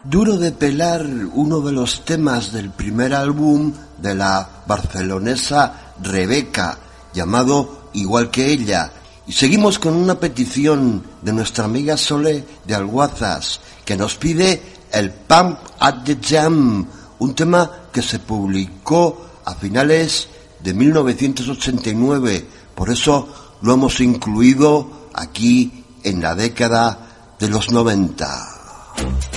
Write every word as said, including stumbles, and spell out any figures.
Duro de pelar, uno de los temas del primer álbum de la barcelonesa Rebeca, llamado Igual que ella. Y seguimos con una petición de nuestra amiga Sole de Alguazas, que nos pide el Pump at the Jam, un tema que se publicó a finales de mil novecientos ochenta y nueve, por eso lo hemos incluido aquí en la década de los noventa.